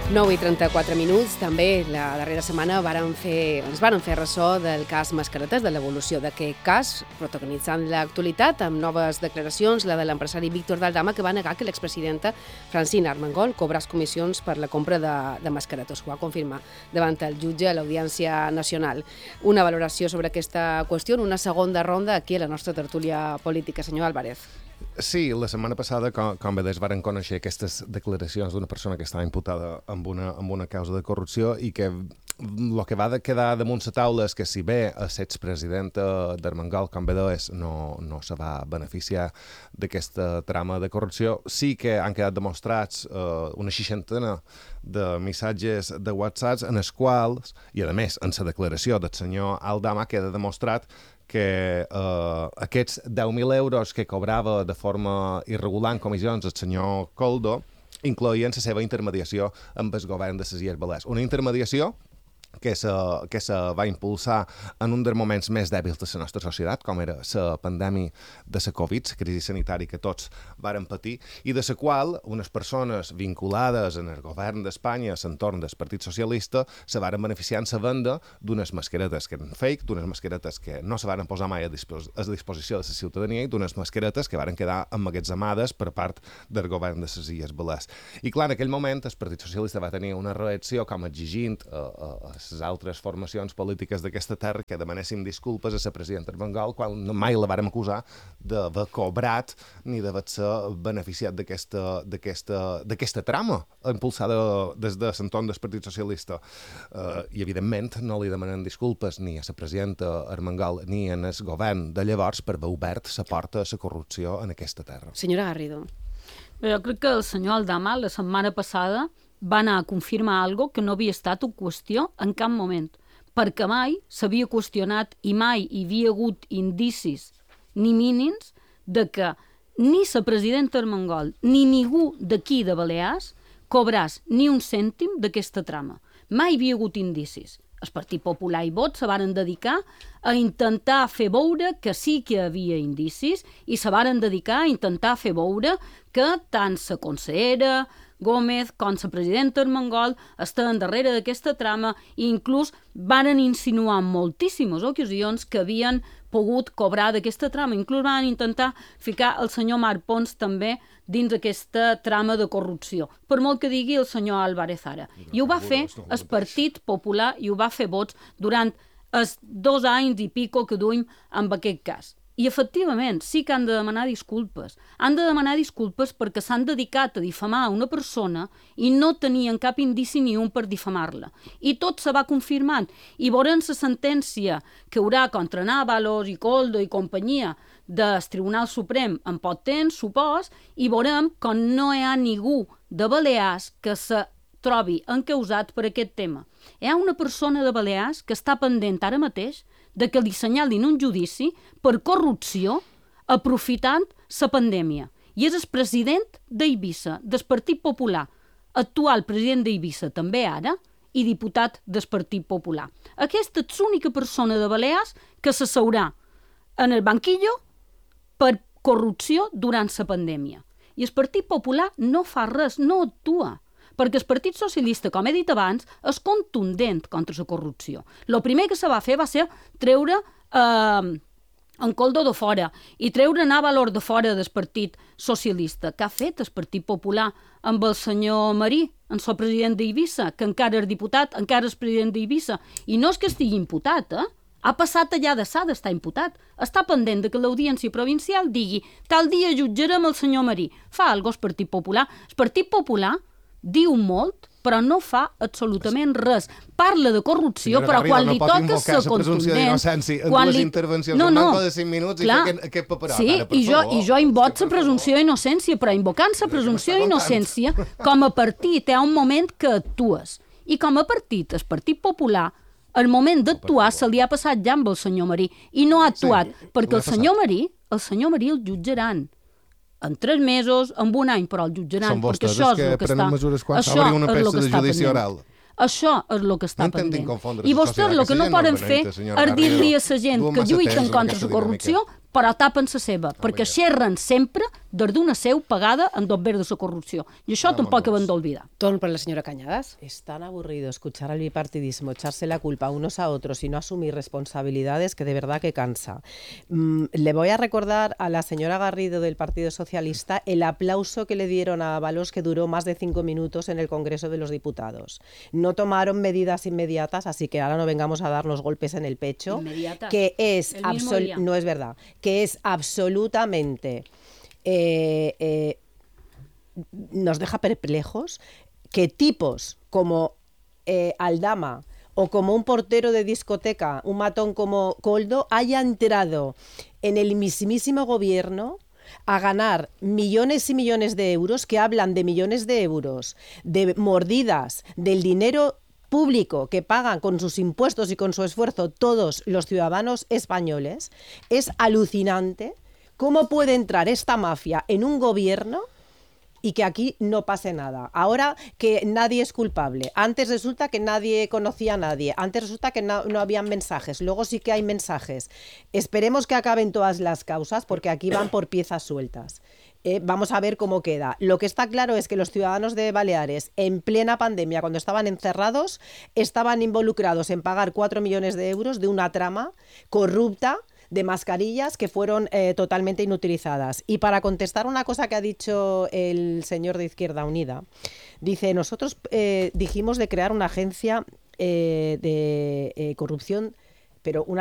9:34. També la darrera setmana ens varen fer ressò del cas Mascaretes, de l'evolució d'aquest cas, protagonitzant l'actualitat amb noves declaracions, la de l'empresari Víctor Daldama, que va negar que l'expresidenta Francina Armengol cobrés comissions per la compra de mascaretes. Ho va confirmar davant el jutge a l'Audiència Nacional. Una valoració sobre aquesta qüestió en una segona ronda aquí a la nostra tertúlia política. Senyor Álvarez. Sí, la setmana passada, com bé es varen conèixer aquestes declaracions d'una persona que estava imputada amb una causa de corrupció i que el que va quedar damunt la taula és que si bé l'expresidenta d'Armengol, com bé deies, no se va beneficiar d'aquesta trama de corrupció, sí que han quedat demostrats una 60 de missatges de WhatsApp en els quals, i a més en la declaració del senyor Aldama, queda demostrat que aquests 10.000 euros que cobrava de forma irregular en comissions el senyor Coldo incloïen la seva intermediació amb el govern de les Illes Balears. Una intermediació que se va impulsar en un dels moments més dèbils de la nostra societat, com era la pandèmia de la Covid, la crisi sanitària que tots varen patir, i de la qual unes persones vinculades en el govern d'Espanya, a l'entorn del Partit Socialista, se varen beneficiar en la venda d'unes mascaretes que eren fake, d'unes mascaretes que no se varen posar mai a disposició de la ciutadania i d'unes mascaretes que varen quedar emmagatzemades per part del govern de les Illes Balears. I clar, en aquell moment el Partit Socialista va tenir una reacció com exigint a les altres formacions polítiques d'aquesta terra que demanessin disculpes a la presidenta Armengol quan mai la vàrem acusar d'haver cobrat ni d'haver-se beneficiat d'aquesta trama impulsada des de l'entorn del Partit Socialista. I, evidentment, no li demanen disculpes ni a la presidenta Armengol ni en el govern de llavors per haver obert la porta a la corrupció en aquesta terra. Senyora Garrido. Jo crec que el senyor Aldama la setmana passada va anar a confirmar algo que no havia estat en qüestió en cap moment, perquè mai s'havia qüestionat i mai hi havia hagut indicis ni mínims de que ni la presidenta Armengol ni ningú d'aquí de Balears cobràs ni un cèntim d'aquesta trama. Mai hi havia hagut indicis. El Partit Popular i Vox se varen dedicar a intentar fer veure que sí que hi havia indicis i se varen dedicar a intentar fer veure que tant la consellera Gómez com la presidenta Armengol estaven darrere d'aquesta trama i inclús varen insinuar en moltíssimes ocasions que havien pogut cobrar d'aquesta trama. Inclús van intentar ficar el senyor Marc Pons també dins d'aquesta trama de corrupció, per molt que digui el senyor Álvarez ara. I ho va fer el Partit Popular i ho va fer Vox durant els 2 anys i pico que duim amb aquest cas. I, efectivament, sí que han de demanar disculpes. Han de demanar disculpes perquè s'han dedicat a difamar una persona i no tenien cap indici ni un per difamar-la. I tot se va confirmant. I veurem la sentència que haurà contra Ábalos i Coldo i companyia del Tribunal Suprem en poc temps, supos, i veurem com no hi ha ningú de Balears que se trobi encausat per aquest tema. Hi ha una persona de Balears que està pendent ara mateix de que li senyalin un judici per corrupció aprofitant la pandèmia. I és el president d'Eivissa, del Partit Popular, actual president d'Eivissa també ara, i diputat del Partit Popular. Aquesta és l'única persona de Balears que s'asseurà en el banquillo per corrupció durant la pandèmia. I el Partit Popular no fa res, no actua, perquè el Partit Socialista, com he dit abans, és contundent contra la corrupció. El primer que se va fer va ser treure en Coldo de fora i treure Ábalos de fora del Partit Socialista. Què ha fet el Partit Popular amb el senyor Marí, el seu president d'Eivissa, que encara és diputat, encara és president d'Eivissa? I no és que estigui imputat, ha passat allà de s'ha d'estar imputat. Està pendent de que l'Audiència Provincial digui tal dia jutjarem el senyor Marí. Fa alguna cosa el Partit Popular. El Partit Popular diu molt, però no fa absolutament res. Parla de corrupció, però quan li toca ser contundent... Quan li... intervencions en manco de 5 minuts i fer aquest paperot. Sí, i jo invoco la presumpció d'innocència, però invocant la presumpció d'innocència, com a partit hi ha un moment que actues. I com a partit, el Partit Popular, el moment d'actuar se li ha passat ja amb el senyor Marí. I no ha actuat, perquè el senyor Marí el jutjaran. En 3 mesos, en 1 any, però el jutjaran. Són vostès els que prenen mesures quan s'obri una peça de judici oral. Això és el que està pendent. I vostès el que no poden fer és dir-li a la gent que lluiten contra la corrupció, però tapen la seva, perquè xerren sempre des d'una seu pagada en dos vers de la corrupció. I això tampoc hem d'oblidar. Torn per la senyora Cañadas. Es tan aburrido escuchar al bipartidismo, echarse la culpa unos a otros y no asumir responsabilidades que de verdad que cansa. Le voy a recordar a la señora Garrido del Partido Socialista el aplauso que le dieron a Ábalos, que duró más de 5 minutos en el Congreso de los Diputados. No tomaron medidas inmediatas, así que ahora no vengamos a darnos golpes en el pecho, Inmediatas. que es No es verdad, que es absolutamente nos deja perplejos que tipos como Aldama o como un portero de discoteca, un matón como Koldo, haya entrado en el mismísimo gobierno a ganar millones y millones de euros, que hablan de millones de euros, de mordidas, del dinero público que pagan con sus impuestos y con su esfuerzo todos los ciudadanos españoles. Es alucinante cómo puede entrar esta mafia en un gobierno y que aquí no pase nada. Ahora que nadie es culpable. Antes resulta que nadie conocía a nadie. Antes resulta que no había mensajes. Luego sí que hay mensajes. Esperemos que acaben todas las causas, porque aquí van por piezas sueltas. Vamos a ver cómo queda. Lo que está claro es que los ciudadanos de Baleares, en plena pandemia, cuando estaban encerrados, estaban involucrados en pagar 4 millones de euros de una trama corrupta de mascarillas que fueron totalmente inutilizadas. Y para contestar una cosa que ha dicho el señor de Izquierda Unida, dice, nosotros dijimos de crear una agencia de corrupción, pero una